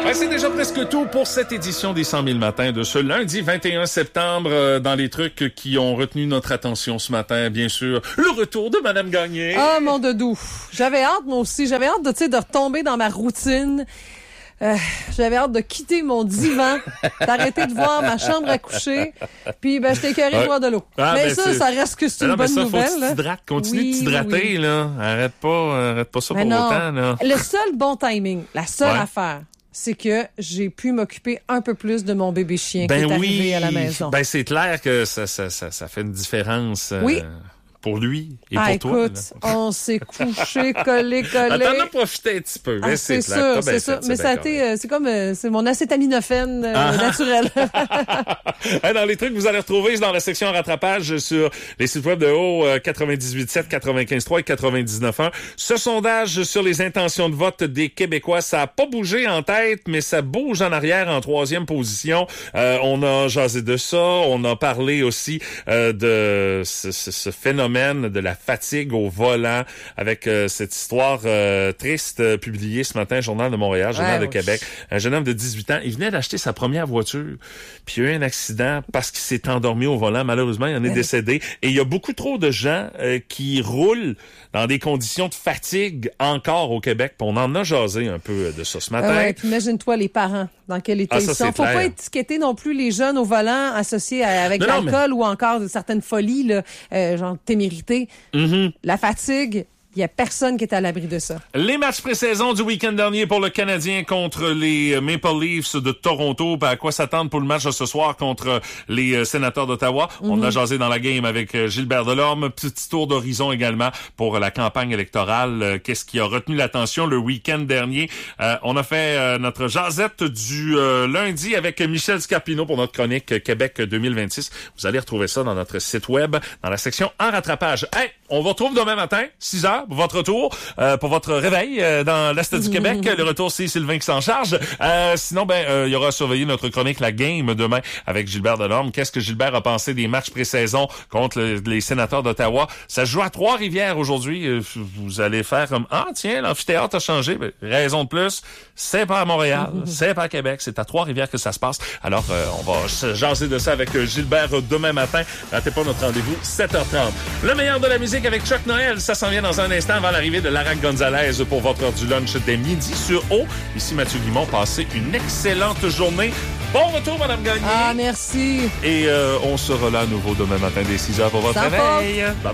Ben, c'est déjà presque tout pour cette édition des 100 000 matins de ce lundi 21 septembre. Dans les trucs qui ont retenu notre attention ce matin, bien sûr, le retour de Madame Gagné. Ah, mon doudou. J'avais hâte, moi aussi. J'avais hâte de retomber dans ma routine. J'avais hâte de quitter mon divan, d'arrêter de voir ma chambre à coucher, puis j'étais écœurée de boire de l'eau. Mais ça reste que c'est une bonne nouvelle. Faut que tu t'hydrates. Continue de t'hydrater, là. Arrête pas ça pour autant, là. Le seul bon timing, la seule affaire, c'est que j'ai pu m'occuper un peu plus de mon bébé chien qui est arrivé à la maison. Ben c'est clair que ça fait une différence. Oui. Pour lui et pour toi. Écoute, on s'est couché, collé. T'en as profité un petit peu. Mais c'est sûr. Mais ça a été, c'est mon acétaminophène naturel. Dans les trucs que vous allez retrouver dans la section rattrapage sur les sites web de haut 98.7, 95.3 et 99.1. Ce sondage sur les intentions de vote des Québécois, ça a pas bougé en tête, mais ça bouge en arrière en troisième position. On a jasé de ça. On a parlé aussi de ce phénomène de la fatigue au volant avec cette histoire triste publiée ce matin, Journal de Montréal, Journal de Québec. Un jeune homme de 18 ans, il venait d'acheter sa première voiture, puis il y a eu un accident parce qu'il s'est endormi au volant. Malheureusement, il en est décédé. Et il y a beaucoup trop de gens qui roulent dans des conditions de fatigue encore au Québec. Puis on en a jasé un peu de ça ce matin. Puis imagine-toi les parents, dans quel état ils sont. Faut pas étiqueter non plus les jeunes au volant associés avec l'alcool ou encore de certaines folies, là, genre témérité. La fatigue, il n'y a personne qui est à l'abri de ça. Les matchs pré-saison du week-end dernier pour le Canadien contre les Maple Leafs de Toronto. À quoi s'attendre pour le match de ce soir contre les Sénateurs d'Ottawa? On a jasé dans la game avec Gilbert Delorme. Petit tour d'horizon également pour la campagne électorale. Qu'est-ce qui a retenu l'attention le week-end dernier? On a fait notre jasette du lundi avec Michel Scarpino pour notre chronique Québec 2026. Vous allez retrouver ça dans notre site web, dans la section en rattrapage. Hey, on vous retrouve demain matin, 6h. Pour votre retour, pour votre réveil dans l'Est du Québec. Le retour, c'est Sylvain qui s'en charge. Sinon, il y aura à surveiller notre chronique La Game demain avec Gilbert Delorme. Qu'est-ce que Gilbert a pensé des matchs pré-saison contre les Sénateurs d'Ottawa? Ça se joue à Trois-Rivières aujourd'hui. Vous allez faire comme, tiens, l'amphithéâtre a changé. Raison de plus, c'est pas à Montréal, c'est pas à Québec, c'est à Trois-Rivières que ça se passe. Alors, on va se jaser de ça avec Gilbert demain matin. Ratez pas notre rendez-vous, 7h30. Le meilleur de la musique avec Chuck Noël, ça s'en vient dans un instant avant l'arrivée de Lara Gonzalez pour votre heure du lunch dès midi sur O. Ici Mathieu Guimond, passez une excellente journée. Bon retour, Madame Gagné. Merci. Et on sera là à nouveau demain matin dès 6h pour votre réveil. Bye bye.